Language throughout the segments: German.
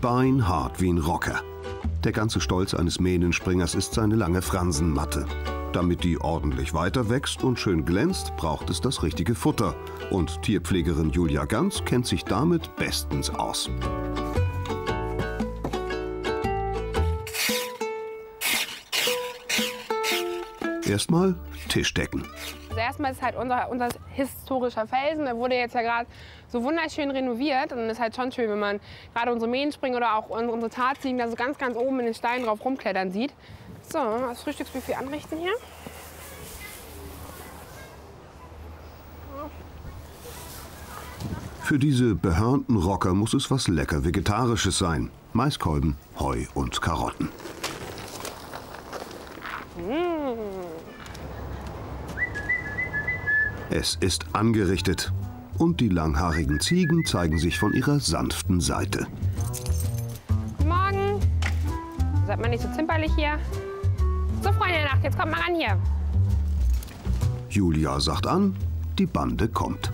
beinhart wie ein Rocker. Der ganze Stolz eines Mähnenspringers ist seine lange Fransenmatte. Damit die ordentlich weiter wächst und schön glänzt, braucht es das richtige Futter. Und Tierpflegerin Julia Ganz kennt sich damit bestens aus. Erstmal Tischdecken. Also erstmal ist halt unser historischer Felsen. Der wurde jetzt ja gerade so wunderschön renoviert. Und es ist halt schon schön, wenn man gerade unsere Mähnenspringen oder auch unsere Tarziegen da so ganz, ganz oben in den Steinen drauf rumklettern sieht. So, das Frühstücksbuffet anrichten hier. Für diese behörnten Rocker muss es was lecker Vegetarisches sein. Maiskolben, Heu und Karotten. Es ist angerichtet. Und die langhaarigen Ziegen zeigen sich von ihrer sanften Seite. Guten Morgen. Seid mal nicht so zimperlich hier. So, Freunde der Nacht, jetzt kommt mal ran hier. Julia sagt an, die Bande kommt.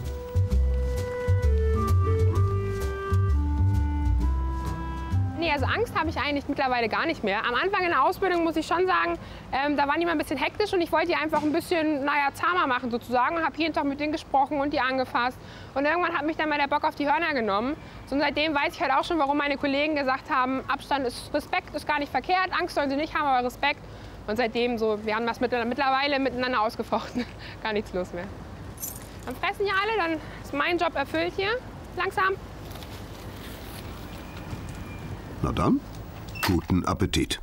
Nee, also Angst habe ich eigentlich mittlerweile gar nicht mehr. Am Anfang in der Ausbildung muss ich schon sagen, da waren die mal ein bisschen hektisch und ich wollte die einfach ein bisschen, zahmer machen sozusagen und habe jeden Tag mit denen gesprochen und die angefasst. Und irgendwann hat mich dann mal der Bock auf die Hörner genommen. So, und seitdem weiß ich halt auch schon, warum meine Kollegen gesagt haben, Abstand ist Respekt, ist gar nicht verkehrt, Angst sollen sie nicht haben, aber Respekt. Und seitdem so, wir haben das mittlerweile miteinander ausgefochten. Gar nichts los mehr. Dann fressen ja alle, dann ist mein Job erfüllt hier. Langsam. Na dann, guten Appetit.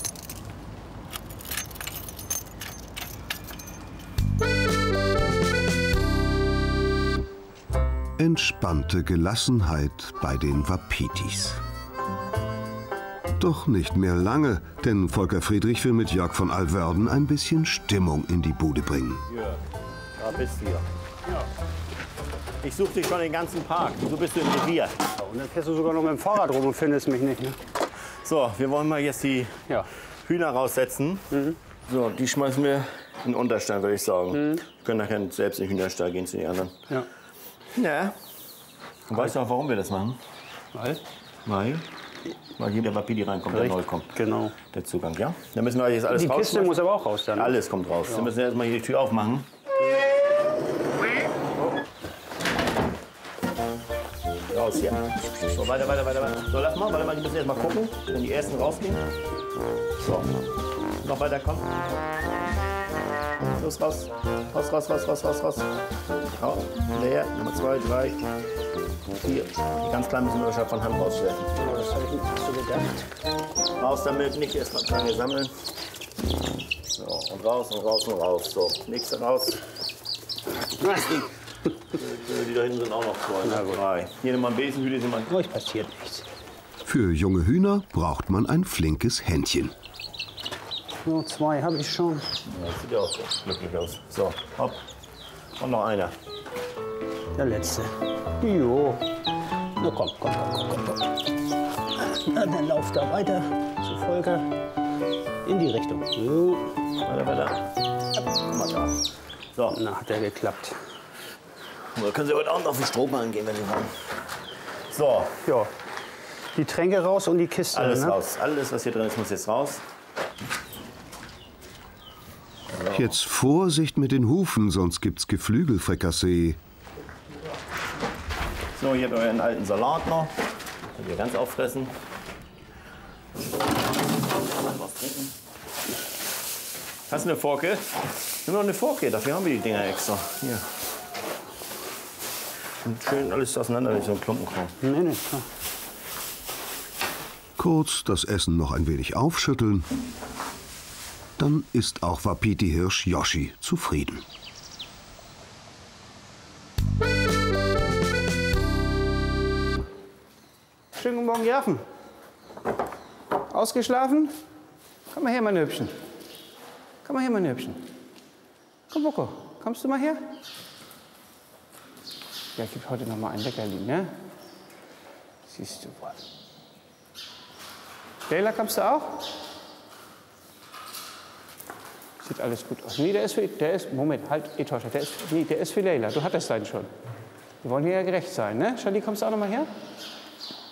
Entspannte Gelassenheit bei den Wapitis. Doch nicht mehr lange, denn Volker Friedrich will mit Jörg von Alverden ein bisschen Stimmung in die Bude bringen. Jörg, da bist du ja. Ich suche dich schon den ganzen Park. Wieso bist du im Revier? Und dann fährst du sogar noch mit dem Fahrrad rum und findest mich nicht. Ne? So, wir wollen mal jetzt die Hühner raussetzen. So, die schmeißen wir in den Unterstand, würde ich sagen. Wir können nachher selbst in den Hühnerstall gehen zu den anderen. Ja. Ja. Und weißt du auch, warum wir das machen? Weil jeder Wapiti reinkommt, der neu kommt. Genau. Der Zugang, ja? Dann müssen wir jetzt alles raus. Die Kiste muss aber auch raus dann. Alles kommt raus. Ja. Wir müssen erst mal hier die Tür aufmachen. Raus hier. So, weiter. So, lass mal, warte mal, die müssen erst mal gucken, wenn die ersten rausgehen. So, noch weiter, komm. Los, raus. Raus. Leer, Nummer 2, 3, 4. Die ganz kleinen müssen wir wahrscheinlich von Hand rauswerfen. Oh, das habe ich nicht so gedacht. Raus damit, nicht erst mal kleine sammeln. So, und raus. So, nächste raus. Die da hinten sind auch noch 2, 3. Hier nochmal ein Besenhüte. Euch passiert nichts. Für junge Hühner braucht man ein flinkes Händchen. Nur 2 habe ich schon. Ja, das sieht ja auch so glücklich aus. So, hopp. Und noch einer. Der letzte. Jo. Na komm. Na, dann lauf da weiter zu Volker. In die Richtung. Jo. Weiter. Guck mal da. So. Na, hat der geklappt. Da können Sie heute Abend auf den Strohballen gehen, wenn Sie wollen. So. Ja. Die Tränke raus und die Kiste. Alles ne? raus. Alles, was hier drin ist, muss jetzt raus. Jetzt Vorsicht mit den Hufen, sonst gibt's Geflügelfrikassee. So, hier habt ihr euren alten Salat noch. Könnt ihr ganz auffressen. Was trinken. Hast du eine Forke? Nimm noch eine Forke, dafür haben wir die Dinger extra. Hier. Und schön alles auseinander, nicht so ein Klumpenkram. Nee. Kurz das Essen noch ein wenig aufschütteln. Dann ist auch Wapiti-Hirsch Yoshi zufrieden. Schönen guten Morgen, Jaffen. Ausgeschlafen? Komm mal her, mein Hübschen. Komm, Boko, kommst du mal her? Ja, gib heute noch mal ein Leckerli, ne? Siehst du wohl. Leila, kommst du auch? Sieht alles gut aus. Nee, der ist, Moment, halt, Etosha, der ist für Leila. Du hattest deinen schon. Wir wollen hier ja gerecht sein, ne? Charlie, kommst du auch noch mal her?